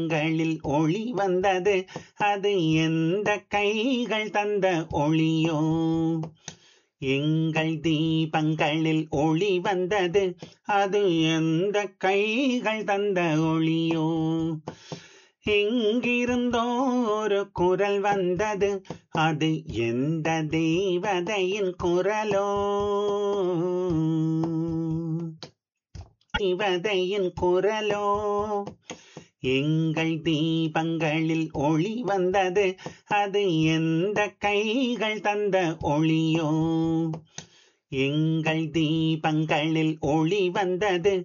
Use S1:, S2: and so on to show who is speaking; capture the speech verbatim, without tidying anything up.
S1: களில் ஒளி வந்தது, அது எந்த கைகள் தந்த ஒளியோ? எங்கள் தீபங்களில் ஒளி வந்தது, அது எந்த கைகள் தந்த ஒளியோ? எங்கிருந்தோ ஒரு குரல் வந்தது, அது எந்த தேவதையின் குரலோ? தேவதையின் குரலோ? எங்கள் தீபங்களில் ஒளி வந்தது, அது எந்த கைகள் தந்த ஒளியோ? எங்கள் தீபங்களில் ஒளி வந்தது,